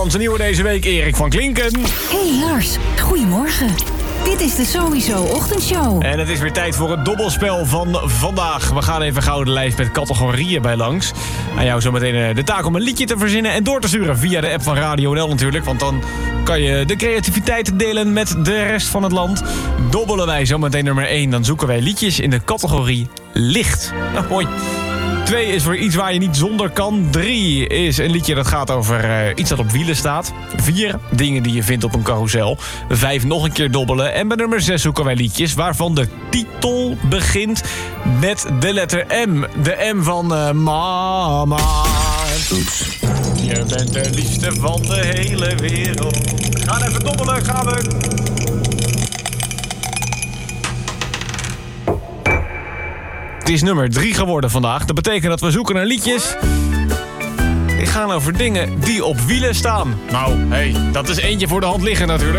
Onze nieuwe deze week, Erik van Klinken. Hey Lars, goedemorgen. Dit is de Sowieso Ochtendshow. En het is weer tijd voor het dobbelspel van vandaag. We gaan even gauw de lijst met categorieën bij langs. Aan jou zometeen de taak om een liedje te verzinnen en door te sturen via de app van Radio NL natuurlijk. Want dan kan je de creativiteit delen met de rest van het land. Dobbelen wij zometeen nummer 1, dan zoeken wij liedjes in de categorie licht. Hoi. 2 is voor iets waar je niet zonder kan. 3 is een liedje dat gaat over iets dat op wielen staat. 4 dingen die je vindt op een carousel. 5 nog een keer dobbelen. En bij nummer 6 zoeken wij liedjes waarvan de titel begint met de letter M. De M van mama. Oeps. Je bent de liefste van de hele wereld. Gaan even dobbelen, gaan we. Het is nummer 3 geworden vandaag. Dat betekent dat we zoeken naar liedjes die gaan over dingen die op wielen staan. Nou, dat is eentje voor de hand liggen natuurlijk.